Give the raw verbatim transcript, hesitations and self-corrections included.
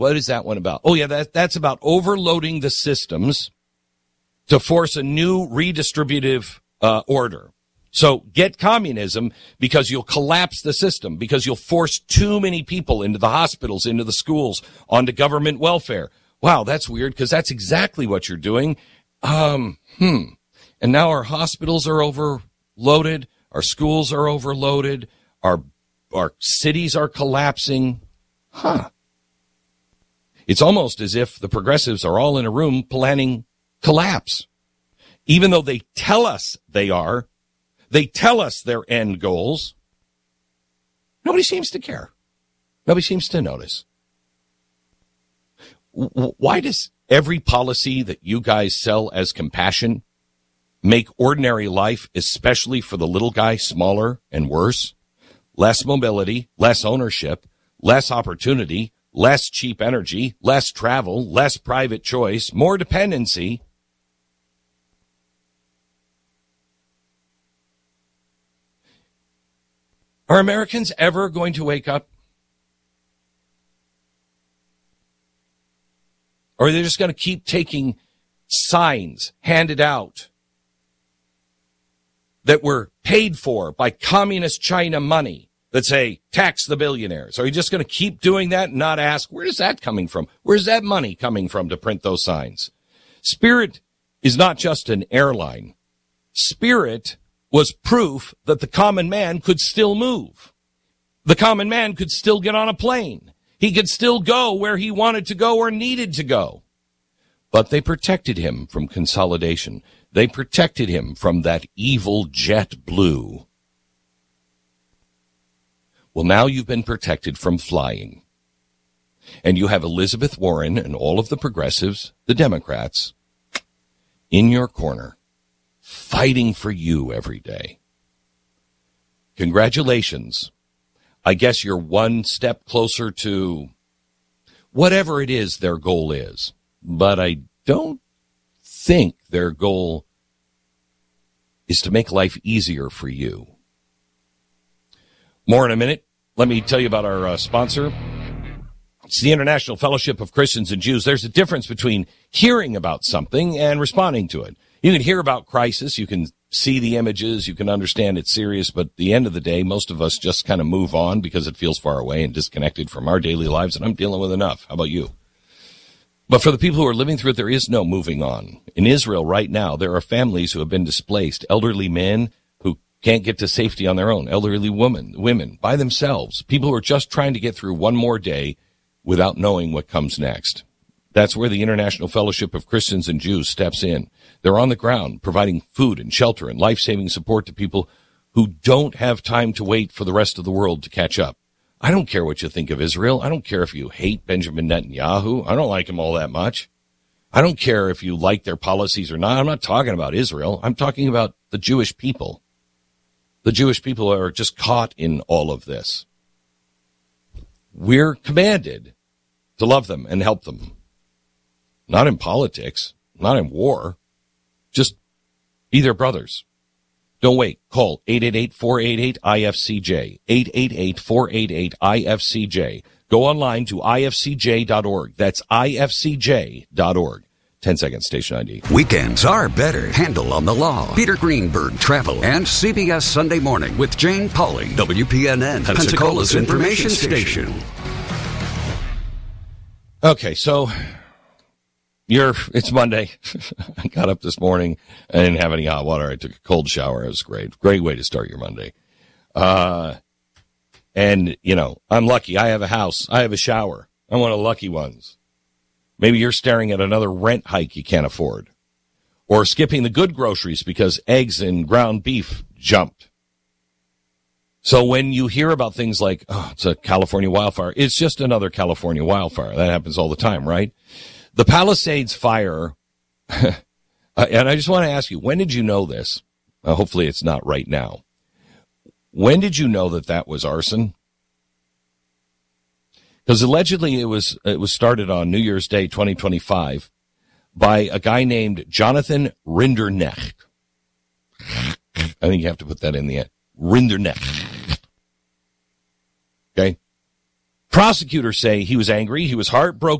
What is that one about? Oh, yeah, that, that's about overloading the systems to force a new redistributive uh, order. So get communism because you'll collapse the system, because you'll force too many people into the hospitals, into the schools, onto government welfare. Wow, that's weird because that's exactly what you're doing. Um, hmm. And now our hospitals are overloaded. Our schools are overloaded. Our, our cities are collapsing. Huh. It's almost as if the progressives are all in a room planning collapse. Even though they tell us they are, they tell us their end goals, nobody seems to care. Nobody seems to notice. Why does every policy that you guys sell as compassion make ordinary life, especially for the little guy, smaller and worse? Less mobility, less ownership, less opportunity, less cheap energy, less travel, less private choice, more dependency. Are Americans ever going to wake up? Or are they just going to keep taking signs handed out that were paid for by communist China money that say, tax the billionaires? Are you just going to keep doing that and not ask, where is that coming from? Where's that money coming from to print those signs? Spirit is not just an airline. Spirit was proof that the common man could still move. The common man could still get on a plane. He could still go where he wanted to go or needed to go. But they protected him from consolidation. They protected him from that evil JetBlue. Well, now you've been protected from flying. And you have Elizabeth Warren and all of the progressives, the Democrats, in your corner, fighting for you every day. Congratulations. I guess you're one step closer to whatever it is their goal is. But I don't think their goal is to make life easier for you. More in a minute. Let me tell you about our uh, sponsor. It's the International Fellowship of Christians and Jews. There's a difference between hearing about something and responding to it. You can hear about crisis, you can see the images, you can understand it's serious, but at the end of the day, most of us just kind of move on because it feels far away and disconnected from our daily lives, and I'm dealing with enough. How about you? But for the people who are living through it, there is no moving on. In Israel right now, there are families who have been displaced, elderly men who can't get to safety on their own, elderly women, women by themselves, people who are just trying to get through one more day without knowing what comes next. That's where the International Fellowship of Christians and Jews steps in. They're on the ground providing food and shelter and life-saving support to people who don't have time to wait for the rest of the world to catch up. I don't care what you think of Israel. I don't care if you hate Benjamin Netanyahu. I don't like him all that much. I don't care if you like their policies or not. I'm not talking about Israel. I'm talking about the Jewish people. The Jewish people are just caught in all of this. We're commanded to love them and help them. Not in politics, not in war. Just be their brothers. Don't wait. Call eight eight eight, four eight eight, I F C J. eight eight eight, four eight eight, I F C J. Go online to I F C J dot org. That's I F C J dot org. ten seconds, station I D. Weekends are better. Handle on the Law. Peter Greenberg Travel and C B S Sunday Morning with Jane Pauley. W P N N, Pensacola's information station. Okay, so you're, it's Monday. I got up this morning. I didn't have any hot water. I took a cold shower. It was great. Great way to start your Monday. Uh, and, you know, I'm lucky. I have a house. I have a shower. I'm one of the lucky ones. Maybe you're staring at another rent hike you can't afford. Or skipping the good groceries because eggs and ground beef jumped. So when you hear about things like, oh, it's a California wildfire, it's just another California wildfire. That happens all the time, right? The Palisades fire, and I just want to ask you, when did you know this? Uh, hopefully it's not right now. When did you know that that was arson? Because allegedly it was it was started on New Year's Day twenty twenty-five by a guy named Jonathan Rinderknecht. I think you have to put that in the end. Rinderknecht. Okay? Prosecutors say he was angry, he was heartbroken.